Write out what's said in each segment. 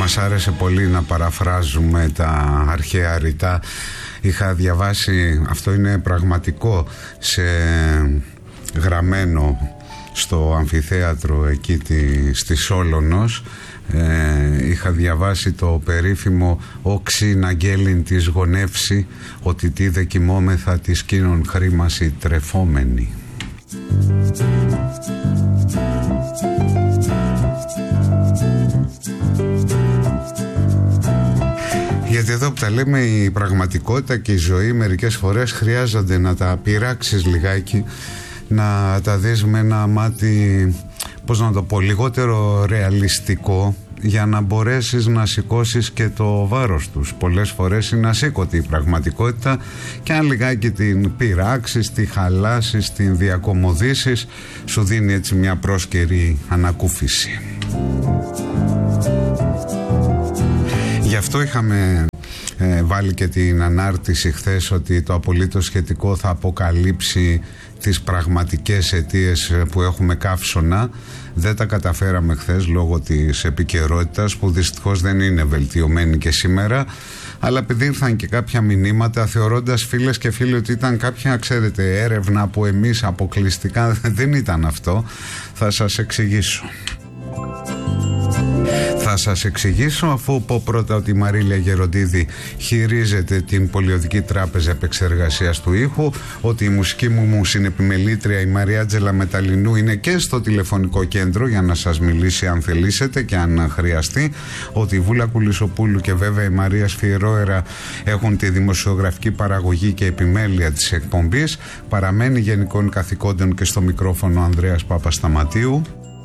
Μας άρεσε πολύ να παραφράζουμε τα αρχαία ρητά. Είχα διαβάσει, αυτό είναι πραγματικό, σε γραμμένο στο αμφιθέατρο εκεί στη Σόλωνος, είχα διαβάσει το περίφημο «Όξιν αγγέλιν της γονεύση, ότι τι δεκιμόμεθα της κείνων χρήμαση τρεφόμενη». Γιατί εδώ που τα λέμε, η πραγματικότητα και η ζωή μερικές φορές χρειάζονται να τα πειράξεις λιγάκι, να τα δεις με ένα μάτι, πώς να το πω, λιγότερο ρεαλιστικό, για να μπορέσεις να σηκώσεις και το βάρος τους. Πολλές φορές είναι ασήκωτη η πραγματικότητα και αν λιγάκι την πειράξεις, τη χαλάσεις, την διακομωδήσεις, σου δίνει έτσι μια πρόσκαιρη ανακούφιση. Γι' αυτό είχαμε βάλει και την ανάρτηση χθες ότι το απολύτως σχετικό θα αποκαλύψει τις πραγματικές αιτίες που έχουμε καύσωνα. Δεν τα καταφέραμε χθες λόγω της επικαιρότητας, που δυστυχώς δεν είναι βελτιωμένη και σήμερα, αλλά επειδή ήρθαν και κάποια μηνύματα, θεωρώντας φίλες και φίλοι ότι ήταν κάποια, ξέρετε, έρευνα που εμείς αποκλειστικά, δεν ήταν αυτό. Θα σας εξηγήσω. Θα σας εξηγήσω, αφού πω πρώτα ότι η Μαρίλια Γεροντίδη χειρίζεται την Πολιοδική Τράπεζα Επεξεργασίας του Ήχου, ότι η μουσική μου συνεπιμελήτρια η Μαριάτζελα Μεταλλινού είναι και στο τηλεφωνικό κέντρο για να σας μιλήσει αν θελήσετε και αν χρειαστεί, ότι η Βούλα Κουλισοπούλου και βέβαια η Μαρία Σφιερόερα έχουν τη δημοσιογραφική παραγωγή και επιμέλεια της εκπομπής. Παραμένει γενικών καθηκόντων και στο μικρόφωνο ο Ανδρέας Παπασταματίου.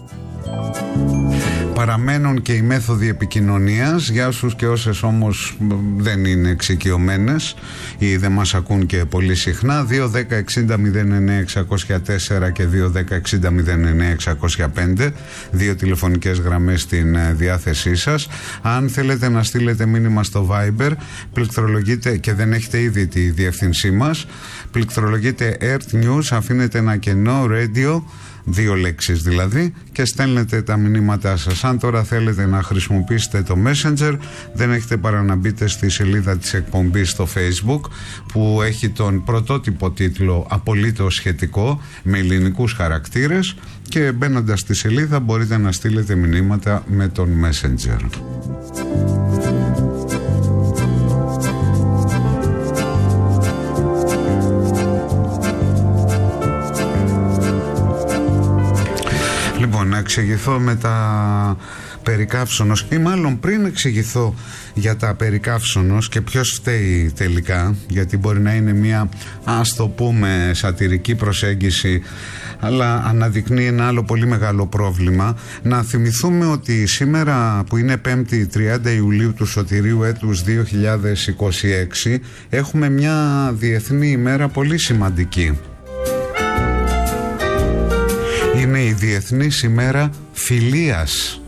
Παραμένουν και οι μέθοδοι επικοινωνίας για όσους και όσες όμως δεν είναι εξοικειωμένες ή δεν μας ακούν και πολύ συχνά. 2-10-60-09-604 και 2-10-60-09-605, δύο τηλεφωνικές γραμμές στην διάθεσή σας. Αν θέλετε να στείλετε μήνυμα στο Viber, πληκτρολογείτε, και δεν έχετε ήδη τη διεύθυνσή μας, πληκτρολογείτε Earth News, αφήνετε ένα κενό radio, 2 λέξεις δηλαδή, και στέλνετε τα μηνύματά σας. Αν τώρα θέλετε να χρησιμοποιήσετε το Messenger, δεν έχετε παρά να μπείτε στη σελίδα της εκπομπής στο Facebook, που έχει τον πρωτότυπο τίτλο «Απολύτως σχετικό», με ελληνικούς χαρακτήρες, και μπαίνοντας στη σελίδα μπορείτε να στείλετε μηνύματα με τον Messenger. Λοιπόν, να εξηγηθώ με τα περί καύσωνος, ή μάλλον πριν εξηγηθώ για τα περί καύσωνος και ποιος φταίει τελικά, γιατί μπορεί να είναι μια, ας το πούμε, σατιρική προσέγγιση, αλλά αναδεικνύει ένα άλλο πολύ μεγάλο πρόβλημα. Να θυμηθούμε ότι σήμερα, που είναι 5η 30 Ιουλίου του Σωτηρίου έτους 2026, έχουμε μια διεθνή ημέρα πολύ σημαντική. Είναι η Διεθνής ημέρα φιλίας.